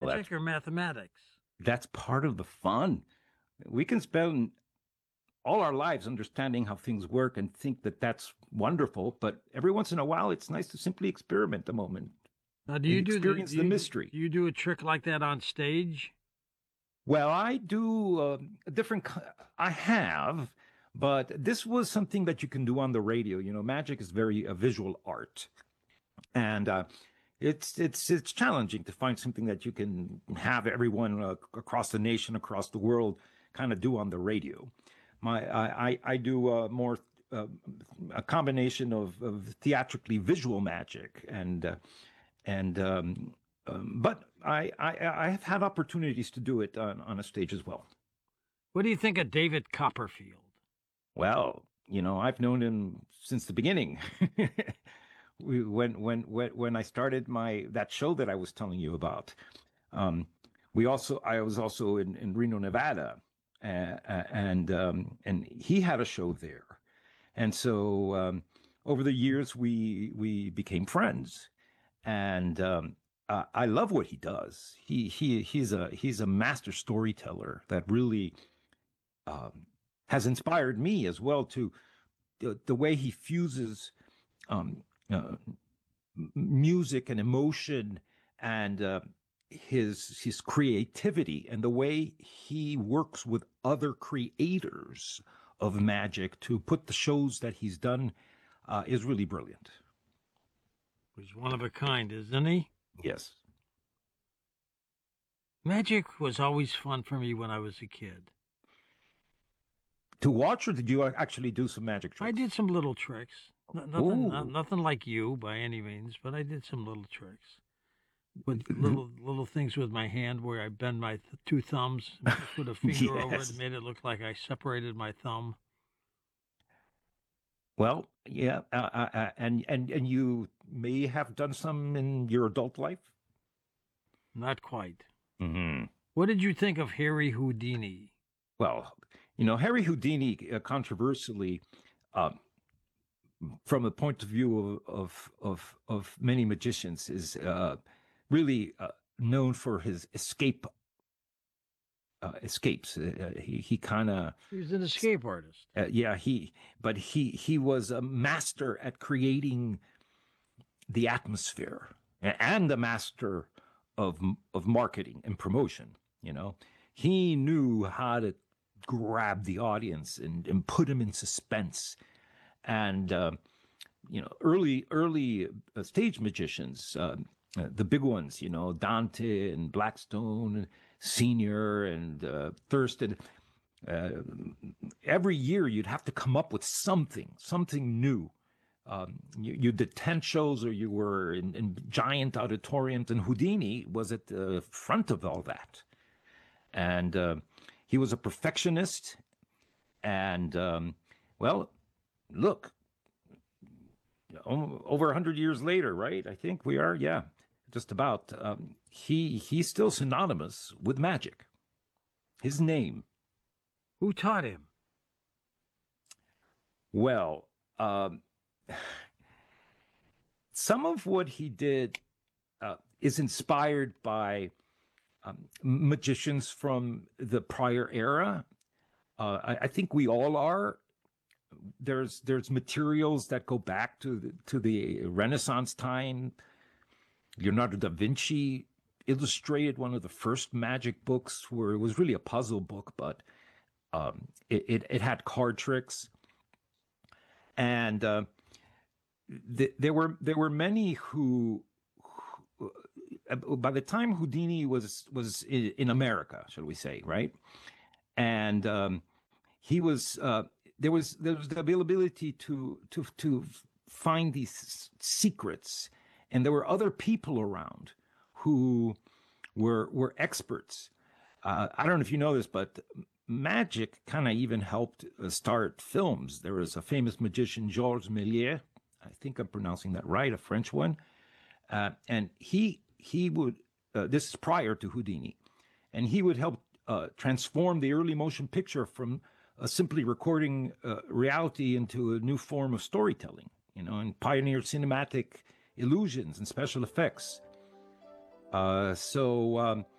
magic or mathematics? that's part of the fun. We can spend all our lives understanding how things work and think that that's wonderful, but every once in a while, it's nice to simply experiment a moment, Now, experience the mystery. do you do a trick like that on stage? Well, I do a different. I have, but this was something that you can do on the radio. Magic is very a visual art, and it's challenging to find something that you can have everyone across the nation, across the world, kind of do on the radio. I do more uh, a combination of theatrically visual magic and but I have had opportunities to do it on a stage as well. What do you think of David Copperfield? Well, I've known him since the beginning. When I started my that show that I was telling you about, um, I was also in Reno, Nevada, and he had a show there, and so over the years we became friends, and I love what he does. He's a master storyteller that really has inspired me as well to the way he fuses um, uh, music and emotion and his creativity and the way he works with other creators of magic to put the shows that he's done is really brilliant. He's one of a kind, isn't he? Yes. Magic was always fun for me when I was a kid. To watch, or did you actually do some magic I tricks? did some little tricks. Oh, Nothing like you by any means, but I did some little tricks with little things with my hand where I bend my two thumbs, put a finger over it, and yes. made it look like I separated my thumb. Well, yeah, and you may have done some in your adult life. Not quite. Hmm. What did you think of Harry Houdini? Well, Harry Houdini, controversially, uh, from the point of view of many magicians, is really known for his escapes. He kind of He was an escape artist. yeah he was a master at creating the atmosphere and a master of of marketing and promotion. He knew how to grab the audience and put them in suspense. And early stage magicians, the big ones, Dante and Blackstone Senior and Thurston. Uh, every year you'd have to come up with something new. You did 10 shows or you were in giant auditoriums, and Houdini was at the front of all that. And he was a perfectionist. And, well, look, over 100 years later, right? I think we are, yeah, just about. He's still synonymous with magic. His name. Who taught him? Well, some of what he did is inspired by magicians from the prior era. I think we all are. There's materials that go back to the Renaissance time. Leonardo da Vinci illustrated one of the first magic books where it was really a puzzle book, but it had card tricks, and there were many who by the time Houdini was in America, shall we say, right? And he was there was the availability to find these secrets, and there were other people around who were experts. I don't know if you know this, but magic kind of even helped start films. There was a famous magician, Georges Méliès. I think I'm pronouncing that right, a French one, and he would. This is prior to Houdini, and he would help transform the early motion picture from simply recording reality into a new form of storytelling. And pioneered cinematic illusions and special effects. So